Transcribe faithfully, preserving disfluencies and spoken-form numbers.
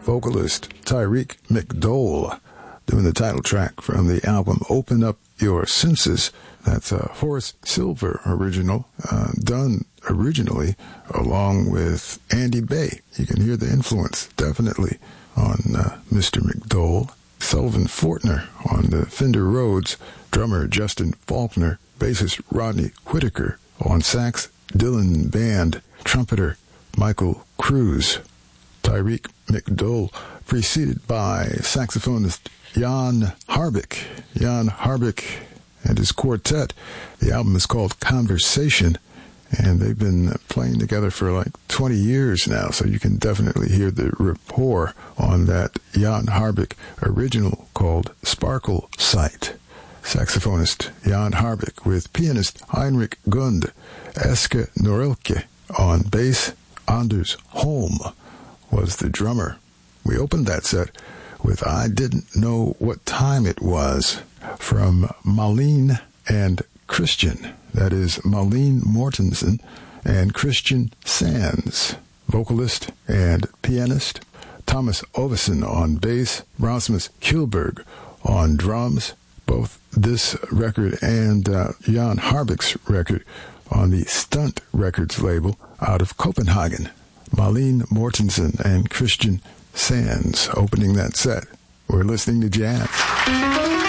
vocalist Tyreek McDowell, doing the title track from the album Open Up Your Senses. That's a Horace Silver original, uh, done originally along with Andy Bay. You can hear the influence, definitely, on uh, Mister McDowell. Sullivan Fortner on the Fender Rhodes, drummer Justin Faulkner, bassist Rodney Whitaker on sax, Dylan Band, trumpeter Michael Cruz. Tyreek McDowell, preceded by saxophonist Jan Harbeck. Jan Harbeck and his quartet. The album is called Conversation, and they've been playing together for like twenty years now, so you can definitely hear the rapport on that Jan Harbeck original called Sparkle Sight. Saxophonist Jan Harbeck with pianist Heinrich Gund, Eske Norilke on bass. Anders Holm was the drummer. We opened that set with I Didn't Know What Time It Was from Malene and Christian. That is Malene Mortensen and Christian Sands, vocalist and pianist. Thomas Ovesen on bass, Rasmus Kilberg on drums. Both this record and uh, Jan Harbeck's record on the Stunt Records label out of Copenhagen. Malene Mortensen and Christian Sands opening that set. We're listening to jazz.